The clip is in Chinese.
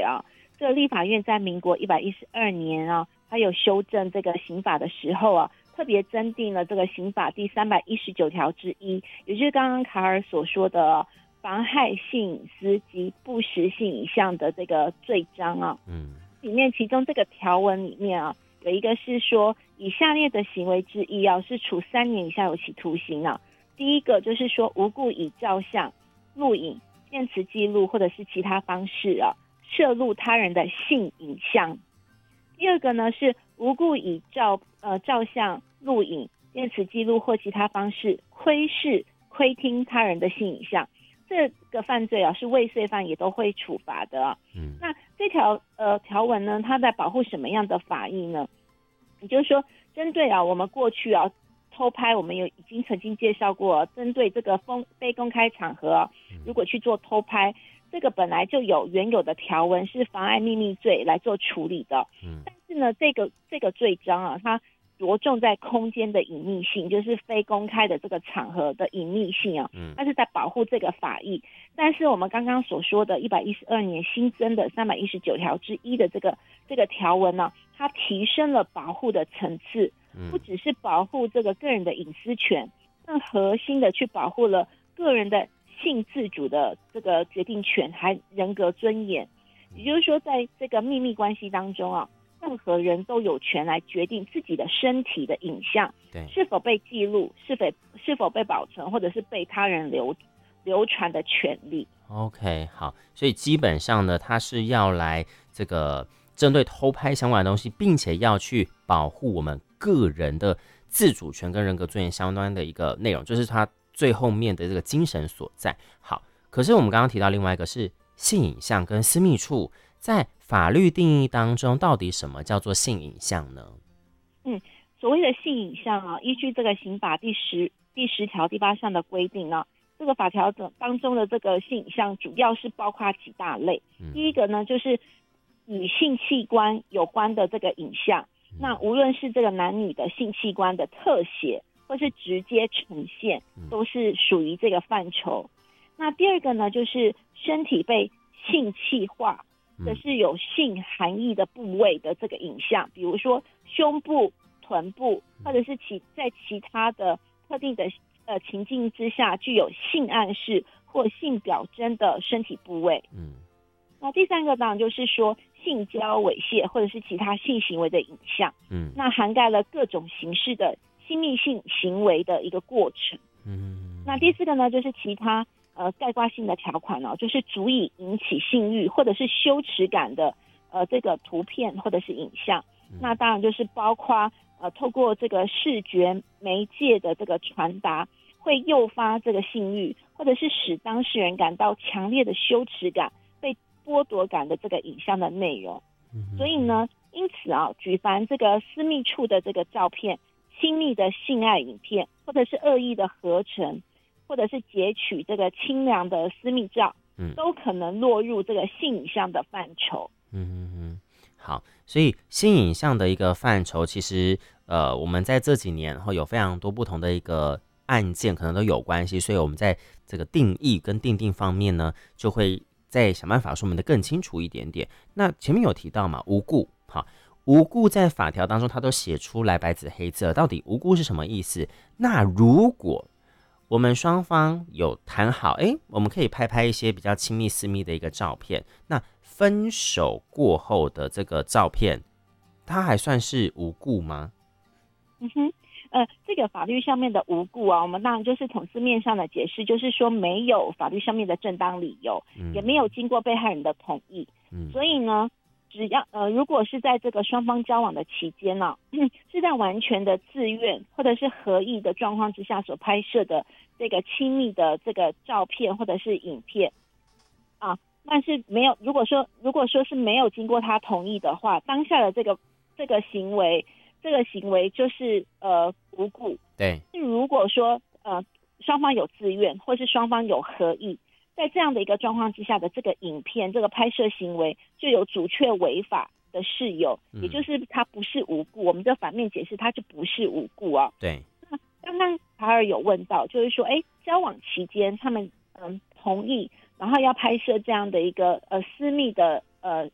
啊，这个立法院在民国112年啊，它有修正这个刑法的时候啊，特别增订了这个刑法第319条之一，也就是刚刚卡尔所说的妨害性隐私及不实性影像的这个罪章啊。里面其中这个条文里面啊，有一个是说以下列的行为之一啊，是处3年以下有期徒刑啊。第一个就是说无故以照相、录影、电磁记录或者是其他方式啊，摄录他人的性影像。第二个呢是无故以照相、录影、电磁记录或其他方式窥视、窥听他人的性影像。这个犯罪啊，是未遂犯也都会处罚的啊。那这条条文呢，它在保护什么样的法益呢？也就是说，针对啊我们过去啊偷拍，我们已经曾经介绍过，针对这个非公开场合啊，如果去做偷拍，这个本来就有原有的条文是妨碍秘密罪来做处理的。但是呢，这个罪章啊，它着重在空间的隐秘性，就是非公开的这个场合的隐秘性啊，它是在保护这个法益。但是我们刚刚所说的112年新增的319条之一的这个条文呢，它提升了保护的层次，不只是保护这个个人的隐私权，更核心的去保护了个人的性自主的这个决定权，还人格尊严。也就是说，在这个秘密关系当中啊，任何人都有权来决定自己的身体的影像是否被记录、是否被保存，或者是被他人流传的权利。 OK， 好，所以基本上呢，它是要来这个针对偷拍相关的东西，并且要去保护我们个人的自主权跟人格尊严相关的一个内容，就是它最后面的这个精神所在。好，可是我们刚刚提到另外一个是性影像跟私密处，在法律定义当中，到底什么叫做性影像呢？ 所谓的性影像啊，依据这个刑法第10条第8项的规定呢，这个法条当中的这个性影像主要是包括几大类。第一个呢，就是与性器官有关的这个影像，那无论是这个男女的性器官的特写或是直接呈现，都是属于这个范畴。那第二个呢，就是身体被性器化，这是有性含义的部位的这个影像，比如说胸部、臀部，或者是在其他的特定的情境之下具有性暗示或性表征的身体部位。那第三个当然就是说性交、猥亵或者是其他性行为的影像。那涵盖了各种形式的亲密性行为的一个过程。那第四个呢，就是其他概括性的条款哦，就是足以引起性欲或者是羞耻感的这个图片或者是影像。那当然就是包括透过这个视觉媒介的这个传达，会诱发这个性欲，或者是使当事人感到强烈的羞耻感、被剥夺感的这个影像的内容。所以呢，因此啊，举凡这个私密处的这个照片、亲密的性爱影片，或者是恶意的合成，或者是截取这个清凉的私密照，都可能落入这个性影像的范畴。 好，所以性影像的一个范畴，其实我们在这几年后有非常多不同的一个案件，可能都有关系，所以我们在这个定义跟定方面呢，就会再想办法说明的更清楚一点点。那前面有提到嘛，无故，好，无故在法条当中它都写出来白纸黑字了，到底无故是什么意思？那如果我们双方有谈好，我们可以拍一些比较亲密私密的一个照片，那分手过后的这个照片，它还算是无故吗？ 这个法律上面的无故啊，我们当然就是从字面上的解释，就是说没有法律上面的正当理由，也没有经过被害人的同意。所以呢，只要如果是在这个双方交往的期间呢，是在完全的自愿或者是合意的状况之下所拍摄的这个亲密的这个照片或者是影片啊，但是没有，如果说是没有经过他同意的话，当下的这个行为就是无故。 对。 如果说双方有自愿或是双方有合意，在这样的一个状况之下的这个影片这个拍摄行为就有阻却违法的事由，也就是它不是无故。我们的反面解释，它就不是无故啊。 对。 那刚刚卡尔有问到，就是说交往期间他们同意，然后要拍摄这样的一个私密的